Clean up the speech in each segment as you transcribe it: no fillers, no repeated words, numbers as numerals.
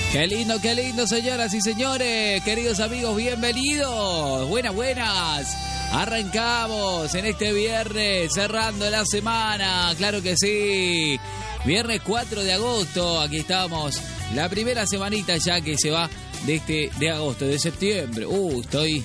Qué lindo, señoras y señores, queridos amigos, bienvenidos. Buenas. Arrancamos en este viernes, cerrando la semana, claro que sí. Viernes 4 de agosto, aquí estamos. La primera semanita ya que se va de agosto, de septiembre. Estoy...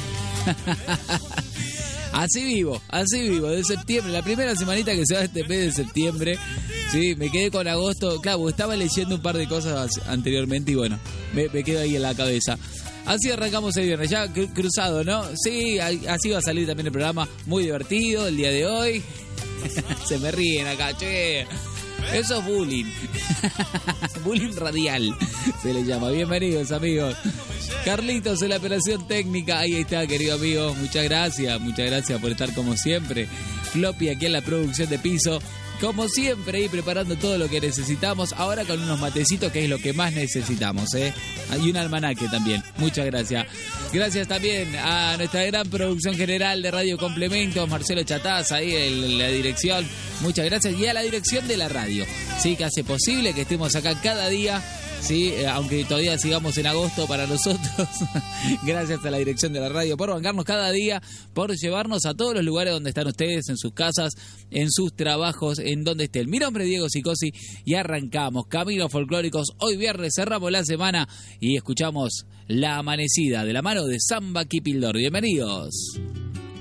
Así vivo, de septiembre, la primera semanita que se va este mes de septiembre. Sí, me quedé con agosto, claro, estaba leyendo un par de cosas anteriormente y bueno, me quedo ahí en la cabeza. Así arrancamos el viernes, ya cruzado, ¿no? Sí, así va a salir también el programa, muy divertido el día de hoy. Se me ríen acá, che. Eso es bullying. Bullying radial se le llama. Bienvenidos, amigos. Carlitos en la operación técnica. Ahí está, querido amigo. Muchas gracias por estar como siempre. Floppy aquí en la producción de piso. Como siempre, ahí preparando todo lo que necesitamos. Ahora con unos matecitos, que es lo que más necesitamos, ¿eh? Y un almanaque también. Muchas gracias. Gracias también a nuestra gran producción general de Radio Complementos, Marcelo Chataz, ahí en la dirección. Muchas gracias. Y a la dirección de la radio, sí, que hace posible que estemos acá cada día. Sí, aunque todavía sigamos en agosto para nosotros. Gracias a la dirección de la radio por bancarnos cada día, por llevarnos a todos los lugares donde están ustedes, en sus casas, en sus trabajos, en donde estén. Mi nombre es Diego Sicosi y arrancamos Caminos Folclóricos. Hoy viernes cerramos la semana y escuchamos La Amanecida de la mano de Samba Kipildor. Bienvenidos.